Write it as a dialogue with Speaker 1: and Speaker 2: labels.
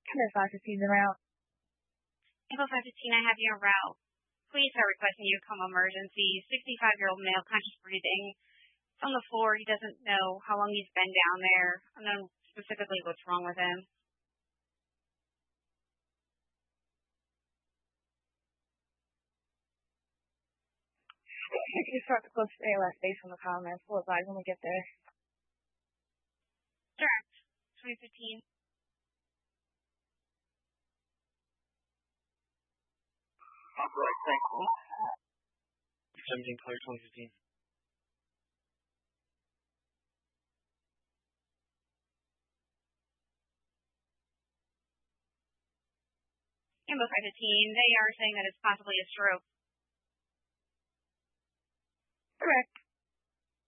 Speaker 1: Commit 515 en route.
Speaker 2: Info 515, I have you en route. Please are requesting you to come emergency. 65-year-old male, conscious breathing. It's on the floor. He doesn't know how long he's been down there. I don't know specifically what's wrong with him.
Speaker 1: You can start the closest ALS based on the comments. We'll advise when we get there.
Speaker 2: Direct. 2015.
Speaker 3: Right, thank you.
Speaker 4: 17 clear 2015.
Speaker 2: Info 515, they are saying that it's possibly a stroke.
Speaker 1: Correct.